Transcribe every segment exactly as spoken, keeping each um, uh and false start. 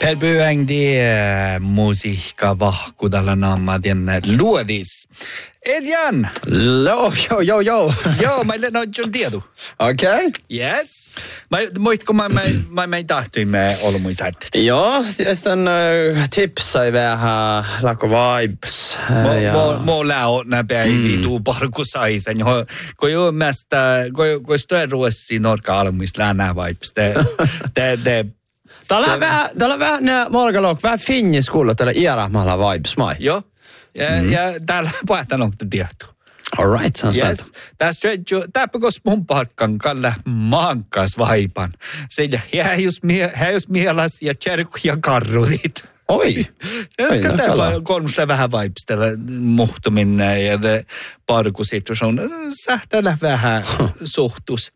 Helbyäng det musiikka vahkudalla nammadien luodis. Edjan! Joo, joo, joo, joo. Joo, mä olen noin tiedu. Okei. Okay. Yes. Mä, muistko mä, mä, mä, mä tahtuimme olmuisat? Joo, sitten uh, tipsai vähän lako vibes. Mä, ja... mä, mä läo näpäivi mm. tuu parkusaisen, kun jo mästä, kun stöön ruossi norka almuis länää vibes. Te, te, te, Täällä on vähän, täällä on vähän, morgalok, vähän finniskulla, täällä iärahmalla vibes, mai. Joo. Ja, mm. ja täällä päätän onko te tietoa. All right, sounds yes. Bad. Tässä on jo, täppäkos mun parkkan kalle mankkas vaipan. Se hän just, hän just mielas ja tjärkku ja karrutit. Oi. Jotka täällä on kolmusle vähän vibes tällä muhtuminen ja parkusituation. Sähtäällä vähän suhtus.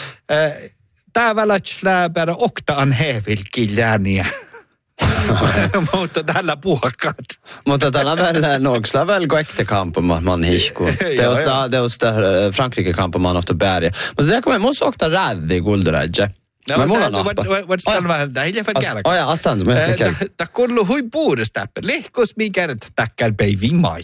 Tää väläts läpärä oktaan hevilkilläniä. Mutta tällä puhakkaat. Mutta tällä välillä några väl goekte kampen man hihku. Det var det var Frankrike kampen man efter berg. Men det kommer måste åka rädd i guldrädje. Men mulla on vad vad vähän det är för kärlek. Oj, attan som jag fick. Det kullu hui puudesta. Lehkos mikä tackar baby mai.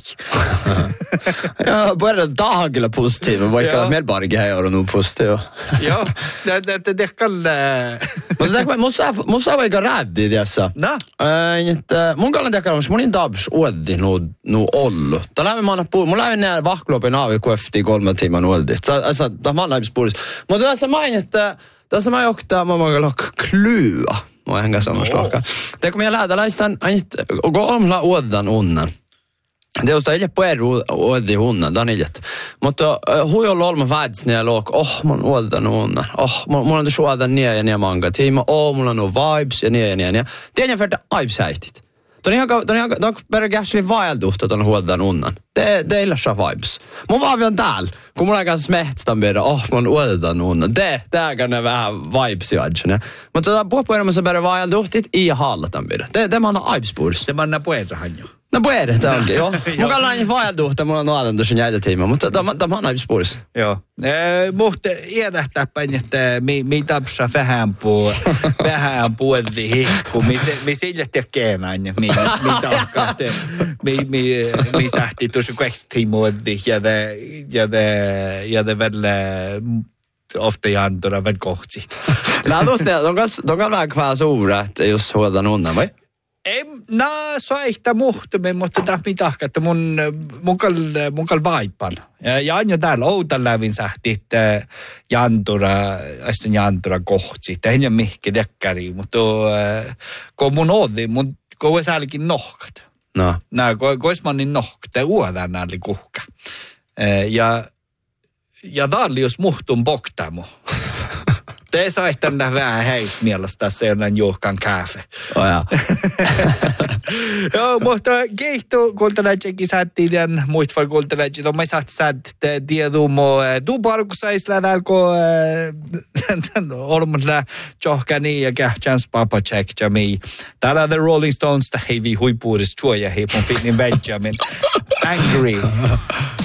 Ja, bara dagla positiv, vaikka Melbarge här och nu positiv. Ja, det det det kall. Mutta det måste måste vara rädd i dessa. Na. Eh, inte mun kallan det kanske mun dabs oddi nu nu ollu. Tällä man på mun lähden ner vahklopin av kofti kolme timmar oddi. Alltså, det man läs på. Mutta tässä mainit tässä mä johtaa mammagalok klua. Mä enkä sanoa slaka. Det kommer jag lära lästan inte gå omla oddan onnen. Det är ju på er oddi hunnan dan iljet. Mutta hujolla olma vads när lok. Oh, man oddan onnen. Oh, man man det så ner ja ner manga timmar. Oh, man no vibes ja ner ner ner. Det är för det vibes heitit. Då ni har då ni har då börjar actually wild ut att den oddan onnen. Det det är läsa vibes. Man var vi en dal. Kommer jag ganska smätt den blir. Oh, man oddan onnen. Det där kan det vara vibes i adjene. Men då på på det så börjar wild ut i halet den blir. Det det man har vibes på. Det man på er han ju. No puede, tanke, joo. Mulla on aina vaeltuhta, mulla on nuolen tuossa jäitätiimä, mutta tämä on aina spurs. Joo. Mutta iedähtää päin, että mi tapsa vähän puu, vähän puolti hikku, mi sille tekee näin, mi tahkaa, mi sähti tuossa kaikki muoddi, ja det, ja det, ja det väl ofta jantora väl kohti. Nej, då ställer de kan de kan vara kvar så orätt just hållan undan, vai? Ei, no, se on ehkä muhtuminen, mutta tämä mitä, että mun, mun kal, mun kal vaipan. Ja, ja aina täällä outan lävin sähti, että jantura, astun jantura kohti. Tämä ei ole mihki dekkäri, mutta kun mun oli, mun, kun olisi ainakin nohkat. No. Nää, kun olisi mä niin nohkat, tämä uodaan näin kuhka. Ja, ja tämä oli jos muhtun poktamu. Det sai tänne vähän heistä mielestä se on juhkan kaffe. Oh ja. Joo, mutta keihto kultalaitsekin saattiin tämän muista vaan kultalaitsekin. On mä saat saat tiedumo tuu parkusaisla nälko olmalla johkani ja kähtsans papa check jami. Täällä The Rolling Stones heivi huipuudesta chuoja hei mun fitnin Benjamin. Angry.